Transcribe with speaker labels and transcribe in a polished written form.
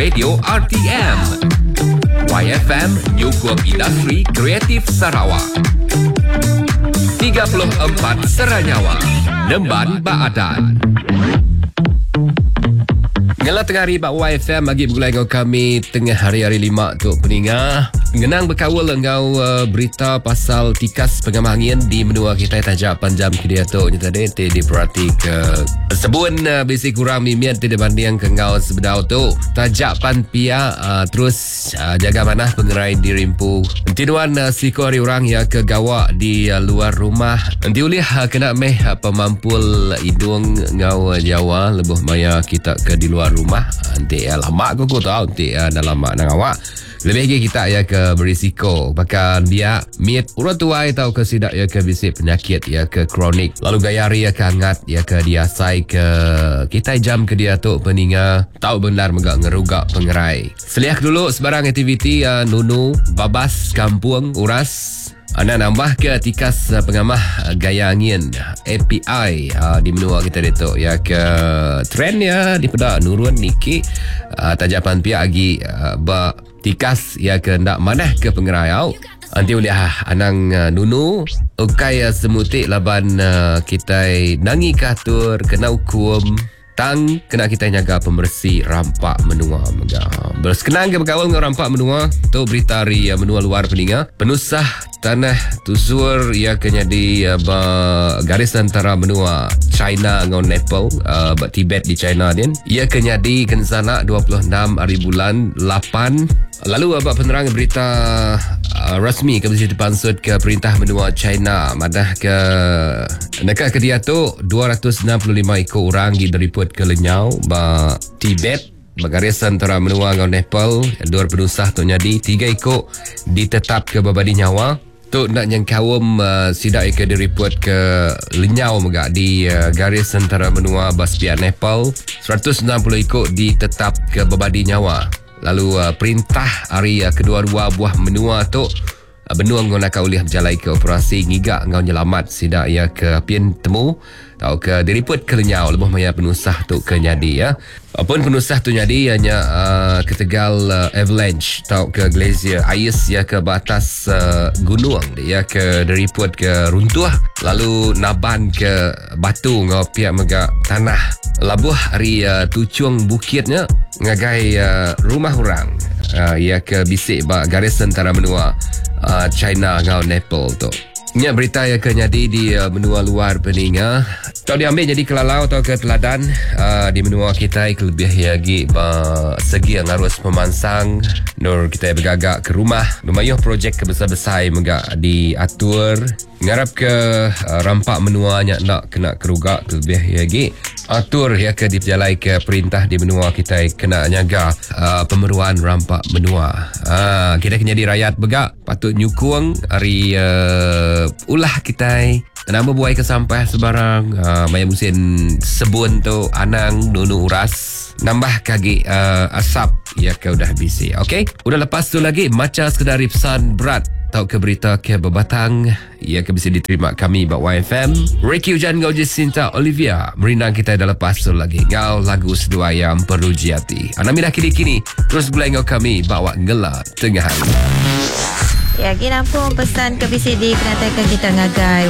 Speaker 1: Radio RTM. YFM Nyukup Industri Kreatif Sarawak. 34 Seranyawa, Nemban Baadan. Ngelah tengah hari Pak YFM bagi bergulai dengan kami tengah hari-hari 5 tu peningah. Ngenang berkawal engkau berita pasal tikas pengamah angin di menua kita tajak panjam kedia tu ni tadi diperhati ke sebun bisi kurang mimian tidak banding ke engkau sebedau tu tajak pan pia terus jaga manah pengerai dirimpu tiduan siko hari orang ya ke gawak di luar rumah nanti ulih kena meh pemampul hidung ngau Jawa lebih maya kita ke di luar rumah nanti lama aku tahu nanti dalam mak nang awak lebih lagi kita ya ke berisiko bahkan dia miet urut tuai tahu ke sidak ya ke bisip penyakit ya ke kronik lalu gayari ya ke hangat ya ke diasai ke kita jam ke dia tu peninga tahu benar megak ngerugak pengerai seliak dulu sebarang aktiviti nunu babas kampung uras anda nambah ke tikas pengamah gaya angin API di menua kita itu ya ke trend ya di pada nurun niki tajapan pihak lagi tikas ya ke ndak manah ke pengerayau nanti boleh anang nunu ukai semutik laban kita nangi katur kena hukum tang kena kita jaga pembersih rampak menua mega berkenang ke berkawal dengan rampak menua tu berita hari menua luar peninga penusah tanah tusur ia kena di garis antara menua China dengan Nepal Tibet di China din ia kena di kensana 26 hari bulan 8 lalu abang penerang berita rasmi ke Mesir dipansut ke perintah menua China madah ke dekat ke dia tu 265 ekor orang direport ke lenyau ba Tibet bagaris antara menua dengan Nepal dua penusah tu jadi 3 ekor ditetap ke babadi nyawa tu nak yang kawum sidak ke direport ke lenyau megak di garis antara menua Baspia Nepal 160 ekor ditetap ke babadi nyawa lalu perintah hari kedua-dua buah menua tu benua ngau ulih berjalai ke operasi ngigak ngau nyelamat sidak ia ke pian temu tau ke direport ke lenyau lebih maya penusah tu ke nyadi ya apun penusah tu nyadi hanya ketegal avalanche tau ke glacier ais ya ke batas gunung ya ke direport ke runtuh lalu naban ke batu ngau pihak megak tanah labuh hari tucung bukitnya ngagai rumah orang ya ke bisik garis antara menua China dengan Nepal tu. Ini berita yang kenyadi di menua luar peninga. Tau diambil jadi kelalau atau ke teladan di menua kita lebih lagi segi yang harus memansang nur kita bergagak ke rumah. Lumayan projek kebesar-besar megak diatur. Ngarap ke rampak menua nak kena kerugak lebih lagi. Atur ya ke diperjalai ke perintah di menua kita kena nyaga pemeruan rampak menua. Kita kena di rakyat begak patut nyukung hari ulah kita nama buai ke sampah sebarang maya musim sebun tu anang nunu uras nambah kaki asap ya ke udah bisi okey udah lepas tu lagi macam sekadar pesan berat tau ke berita ke bebatang ia ke bisa diterima kami Bak YFM Ricky Hujan Ngau Jacinta Olivia merindang kita dah lepas tu lagi ngau lagu sedua yang perlu jiati anamina kini terus gulai ngau kami bawa ngela tengah hari
Speaker 2: ya kita pun pesan ke BCD penatakan kita ngagai